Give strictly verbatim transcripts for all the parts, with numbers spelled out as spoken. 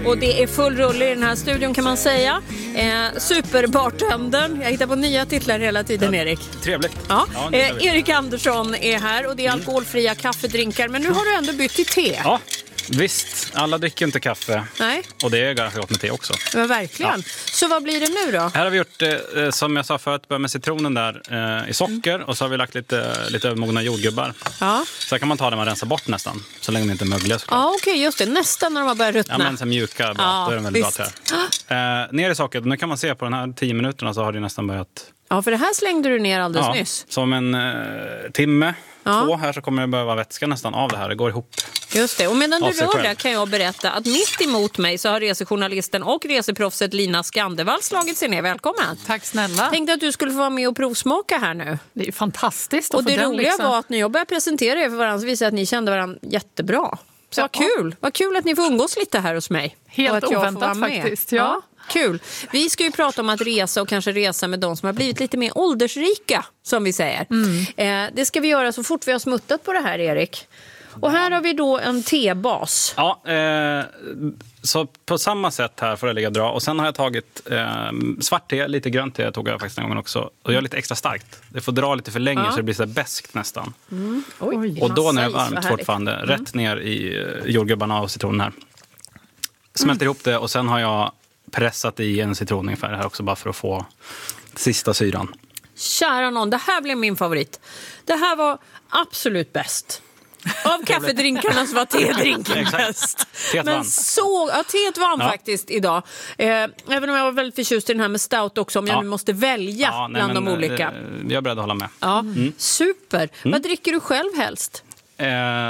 Och det är full rulle i den här studion kan man säga. Eh, Superbartendern. Jag hittar på nya titlar hela tiden, Erik. Trevligt. Ja. Ja, eh, Erik Andersson är här och det är alkoholfria kaffedrinkar. Men nu har du ändå bytt till te. Ja, visst. Alla dricker inte kaffe. Nej. Och det är ganska gott med te också. Ja, verkligen. Ja. Så vad blir det nu då? Här har vi gjort, eh, som jag sa förut, börja med citronen där eh, i socker. Mm. Och så har vi lagt lite, lite övermogna jordgubbar. Ja. Så kan man ta det man rensar bort nästan. Så länge de inte är mögliga såklart. Ja, okej, okay, just det. Nästan när de har börjat ruttna. Ja, men så mjuka. Bra. Ja, då är de väldigt visst. Bra till här. Eh, ner i sockret. Nu kan man se på den här tio minuterna så har det nästan börjat... Ja, för det här slängde du ner alldeles ja, nyss. Som en eh, timme, ja. två här så kommer det behöva vätska nästan av det här. Det går ihop. Just det, och medan du rör det kan jag berätta att mitt emot mig så har resejournalisten och reseproffset Lina Skandevall slagit sig ner. Välkommen. Tack snälla. Tänkte att du skulle få vara med och provsmaka här nu. Det är fantastiskt. Och det den, roliga liksom. var att när jag började presentera er för varandra så visade att ni kände varandra jättebra. Så ja. vad kul. Vad kul att ni får umgås lite här hos mig. Helt oväntat faktiskt, ja. ja. Kul. Vi ska ju prata om att resa och kanske resa med de som har blivit lite mer åldersrika, som vi säger. Mm. Eh, det ska vi göra så fort vi har smuttat på det här, Erik. Och här har vi då en tebas. Ja, eh, så på samma sätt här får det ligga dra. Och sen har jag tagit eh, svart te, lite grönt te tog jag faktiskt en gång också. Och gör lite extra starkt. Det får dra lite för länge ja. så det blir så beskt nästan. Mm. Oj, och då när det är varmt fortfarande, mm. rätt ner i uh, jordgubbarna och citronen här. Smälter mm. ihop det och sen har jag pressat i en citron ungefär här också bara för att få sista syran. Kära någon, det här blev min favorit. Det här var absolut bäst. Av kaffedrinkarna så var tedrinken bäst. Men så, ja, teet vann ja. faktiskt idag. Eh, även om jag var väldigt förtjust i den här med stout också. Om jag ja. nu måste välja ja, nej, bland men, de olika. Eh, jag är beredd att hålla med. Ja, mm. Super. Mm. Vad dricker du själv helst? Eh,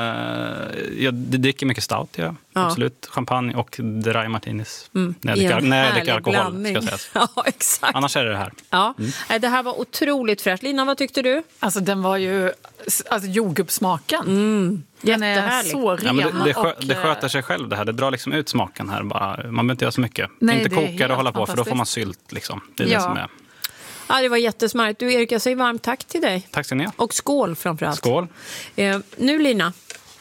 jag dricker mycket stout, ja. Ja. Absolut. Champagne och dry martinis. Mm. När jag dricker alkohol, ska sägas. Ja, exakt. Annars är det det här. Ja. Mm. Det här var otroligt fräscht. Lina, vad tyckte du? Alltså, den var ju... Alltså, jordgubbssmaken. Mm. Den är så ren. Ja, men det, det, skö, det sköter sig själv det här. Det drar liksom ut smaken här bara. Man behöver inte göra så mycket. Nej, inte koka och hålla på, för då får man sylt liksom. Det är ja. det som är... Ja, det var jättesmart. Du, Erik, jag säger varmt tack till dig. Tack ska ni ha. Och skål framförallt. Skål. Eh, nu, Lina,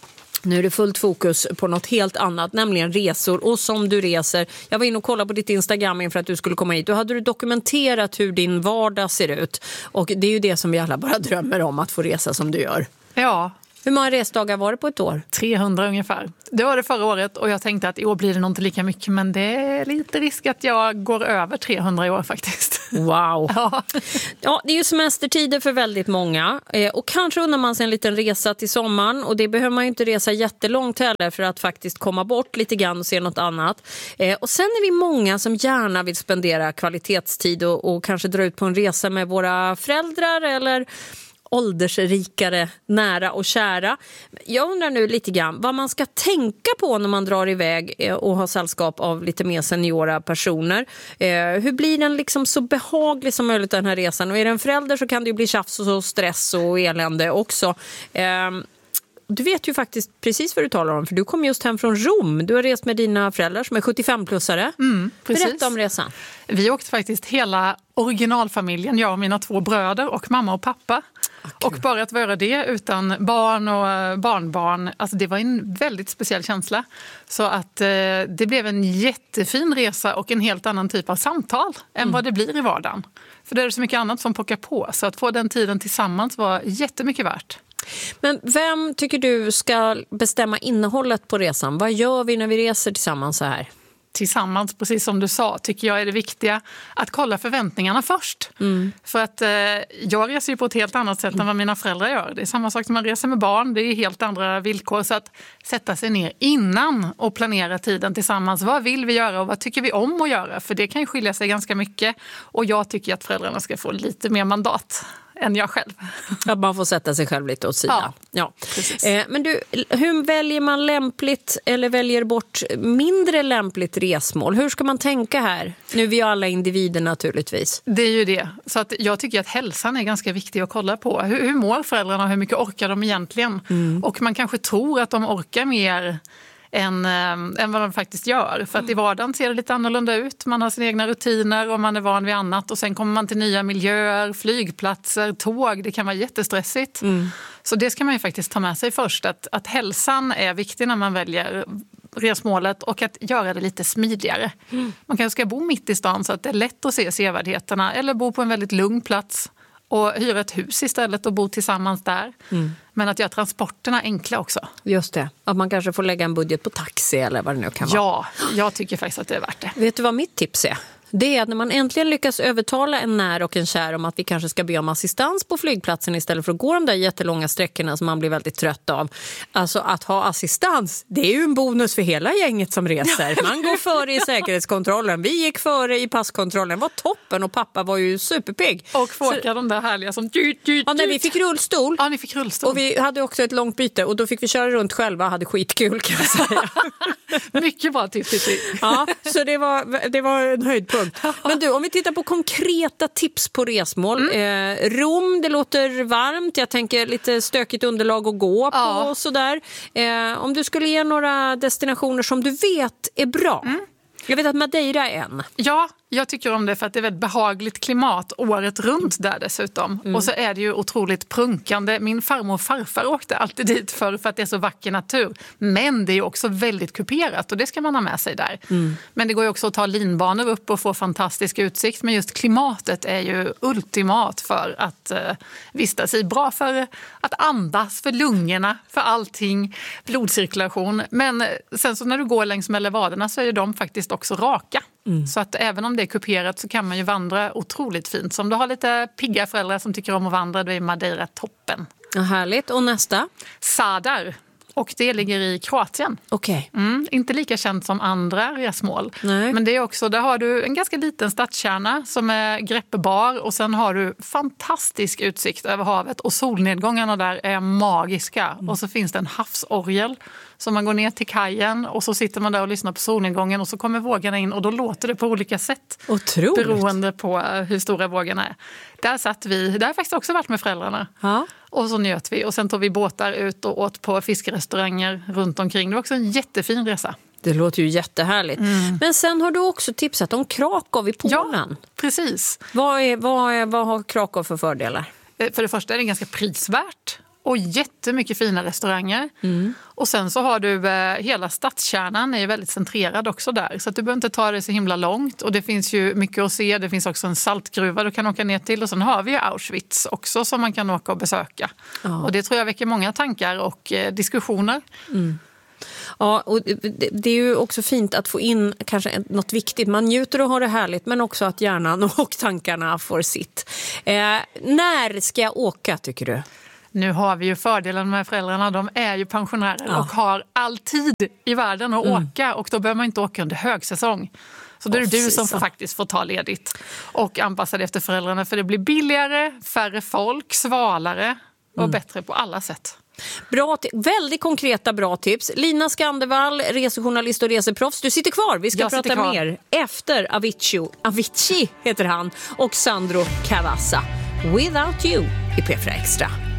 nu är det fullt fokus på något helt annat, nämligen resor. Och som du reser, jag var inne och kollade på ditt Instagram inför att du skulle komma hit. Då hade du dokumenterat hur din vardag ser ut. Och det är ju det som vi alla bara drömmer om, att få resa som du gör. Ja. Hur många resdagar var det på ett år? trehundra ungefär. Det var det förra året och jag tänkte att i år blir det nog inte lika mycket. Men det är lite risk att jag går över trehundra i år faktiskt. Wow! Ja, ja det är ju semestertider för väldigt många. Och kanske undrar man sig en liten resa till sommaren. Och det behöver man ju inte resa jättelångt heller för att faktiskt komma bort lite grann och se något annat. Och sen är vi många som gärna vill spendera kvalitetstid och, och kanske dra ut på en resa med våra föräldrar eller... åldersrikare, nära och kära. Jag undrar nu lite grann vad man ska tänka på när man drar iväg och har sällskap av lite mer seniora personer. Eh, hur blir den liksom så behaglig som möjligt den här resan? Och är det en förälder så kan det ju bli tjafs och stress och elände också. Eh, Du vet ju faktiskt precis vad du talar om, för du kom just hem från Rom. Du har rest med dina föräldrar som är sjuttiofem-plussare. Mm, Berätta om resan. Vi åkte faktiskt hela originalfamiljen, jag och mina två bröder och mamma och pappa. Okay. Och bara att vara det utan barn och barnbarn, alltså det var en väldigt speciell känsla. Så att eh, det blev en jättefin resa och en helt annan typ av samtal än mm. vad det blir i vardagen. För det är så mycket annat som pockar på, så att få den tiden tillsammans var jättemycket värt. Men vem tycker du ska bestämma innehållet på resan? Vad gör vi när vi reser tillsammans så här? Tillsammans, precis som du sa, tycker jag är det viktiga att kolla förväntningarna först. Mm. För att eh, jag reser ju på ett helt annat sätt än vad mina föräldrar gör. Det är samma sak som man reser med barn, det är helt andra villkor. Så att sätta sig ner innan och planera tiden tillsammans. Vad vill vi göra och vad tycker vi om att göra? För det kan ju skilja sig ganska mycket. Och jag tycker att föräldrarna ska få lite mer mandat än jag själv. Att man får sätta sig själv lite åt sidan. Ja, ja. Eh, men du, hur väljer man lämpligt eller väljer bort mindre lämpligt resmål? Hur ska man tänka här? Nu är vi alla individer naturligtvis. Det är ju det. Så att jag tycker att hälsan är ganska viktig att kolla på. Hur, hur mår föräldrarna och hur mycket orkar de egentligen? Mm. Och man kanske tror att de orkar mer än, äh, än vad de faktiskt gör. För att i vardagen ser det lite annorlunda ut. Man har sina egna rutiner och man är van vid annat. Och sen kommer man till nya miljöer, flygplatser, tåg. Det kan vara jättestressigt. Mm. Så det ska man ju faktiskt ta med sig först. Att, att hälsan är viktig när man väljer resmålet och att göra det lite smidigare. Mm. Man kanske ska bo mitt i stan så att det är lätt att se sevärdheterna eller bo på en väldigt lugn plats och hyra ett hus istället och bo tillsammans där. Mm. Men att göra transporterna enkla också. Just det. Att man kanske får lägga en budget på taxi eller vad det nu kan vara. Ja, jag tycker faktiskt att det är värt det. Vet du vad mitt tips är? Det är att när man äntligen lyckas övertala en när och en kär om att vi kanske ska be om assistans på flygplatsen istället för att gå de där jättelånga sträckorna som man blir väldigt trött av. Alltså att ha assistans, det är ju en bonus för hela gänget som reser. Man går före i säkerhetskontrollen. Vi gick före i passkontrollen. Var toppen och pappa var ju superpigg. Och fåkade de där härliga som... Ja, nej, vi fick rullstol. Ja, ni fick rullstol. Och vi hade också ett långt byte och då fick vi köra runt själva och hade skitkul kan jag säga. Mycket bra tips. Ja, så det var, det var en höjdpunkt. Men du, om vi tittar på konkreta tips på resmål. Mm. Eh, Rom, det låter varmt. Jag tänker lite stökigt underlag att gå på ja. och sådär. Eh, om du skulle ge några destinationer som du vet är bra. Mm. Jag vet att Madeira är en. Ja, jag tycker om det för att det är väldigt behagligt klimat året runt där dessutom. Mm. Och så är det ju otroligt prunkande. Min farmor och farfar åkte alltid dit för, för att det är så vacker natur. Men det är också väldigt kuperat och det ska man ha med sig där. Mm. Men det går ju också att ta linbanor upp och få fantastisk utsikt. Men just klimatet är ju ultimat för att uh, vistas i. Bra för att andas, för lungorna, för allting. Blodcirkulation. Men sen så när du går längs med levaderna så är ju de faktiskt också raka. Mm. Så att även om det är kuperat så kan man ju vandra otroligt fint. Så om du har lite pigga föräldrar som tycker om att vandra, då är Madeira toppen. Ja, härligt. Och nästa? Sadar. Och det ligger i Kroatien. Okej. Okay. Mm, inte lika känt som andra resmål. Nej. Men det är också, där har du en ganska liten stadskärna som är greppbar. Och sen har du fantastisk utsikt över havet. Och solnedgångarna där är magiska. Mm. Och så finns det en havsorgel. Så man går ner till kajen och så sitter man där och lyssnar på solnedgången. Och så kommer vågorna in och då låter det på olika sätt. Otroligt. Beroende på hur stora vågorna är. Där satt vi, där har jag faktiskt också varit med föräldrarna. Ja. Och så njöt vi och sen tog vi båtar ut och åt på fiskrestauranger runt omkring. Det var också en jättefin resa. Det låter ju jättehärligt. Mm. Men sen har du också tipsat om Krakow i Polen. Ja, precis. Vad, är, vad, är, vad har Krakow för fördelar? För det första är det ganska prisvärt. Och jättemycket fina restauranger. Mm. Och sen så har du eh, hela stadskärnan är väldigt centrerad också där. Så att du behöver inte ta det så himla långt. Och det finns ju mycket att se. Det finns också en saltgruva du kan åka ner till. Och sen har vi ju Auschwitz också som man kan åka och besöka. Ja. Och det tror jag väcker många tankar och eh, diskussioner. Mm. Ja, och det är ju också fint att få in kanske något viktigt. Man njuter och har det härligt, men också att hjärnan och tankarna får sitt. Eh, när ska jag åka, tycker du? Nu har vi ju fördelen med föräldrarna, de är ju pensionärer ja. och har all tid i världen att mm. åka och då behöver man inte åka under högsäsong. Så då är det oh, du som får faktiskt får ta ledigt och anpassa det efter föräldrarna för det blir billigare, färre folk, svalare och mm. bättre på alla sätt. Bra, väldigt konkreta bra tips. Lina Skandevall, resejournalist och reseproffs. Du sitter kvar, vi ska Jag prata mer efter Avicii, Avicii heter han, och Sandro Cavazza. Without You i P fyra Extra.